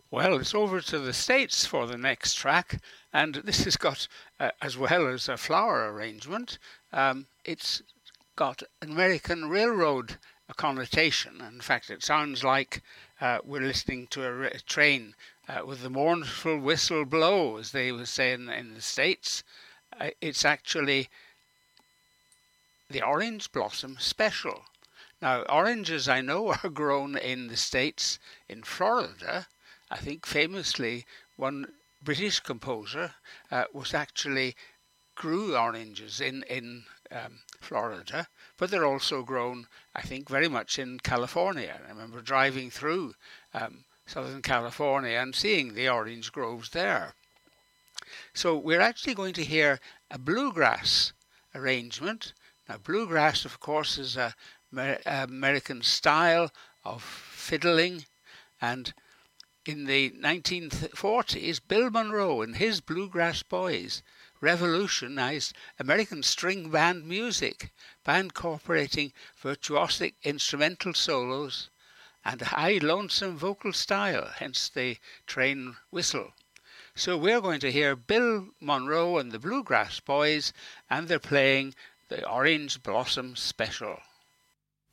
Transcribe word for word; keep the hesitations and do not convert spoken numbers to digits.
Well, it's over to the States for the next track, and this has got, uh, as well as a flower arrangement, um, it's got an American Railroad connotation. In fact, it sounds like uh, we're listening to a, a train uh, with the mournful whistle blow, as they would say in, in the States. Uh, it's actually the Orange Blossom Special. Now, oranges, I know, are grown in the States, in Florida. I think famously one British composer uh, was actually grew oranges in, in um, Florida, but they're also grown, I think, very much in California. I remember driving through um, Southern California and seeing the orange groves there. So we're actually going to hear a bluegrass arrangement. Now, bluegrass, of course, is a American style of fiddling, and in the nineteen forties, Bill Monroe and his Bluegrass Boys revolutionized American string band music by incorporating virtuosic instrumental solos and a high lonesome vocal style, hence the train whistle. So we're going to hear Bill Monroe and the Bluegrass Boys, and they're playing the Orange Blossom Special.